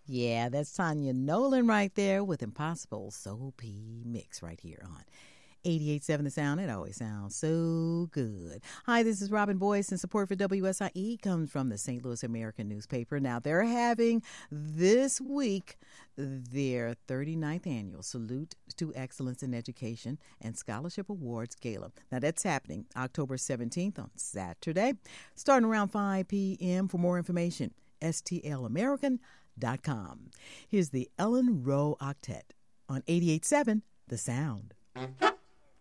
Yeah, that's Tanya Nolan right there with Impossible Soul P Mix right here on 88.7 The Sound. It always sounds so good. Hi, this is Robin Boyce, and support for WSIE comes from the St. Louis American newspaper. Now, they're having this week their 39th annual Salute to Excellence in Education and Scholarship Awards Gala. Now, that's happening October 17th on Saturday, starting around 5 p.m. For more information, stlamerican.com. Here's the Ellen Rowe Octet on 88.7 The Sound.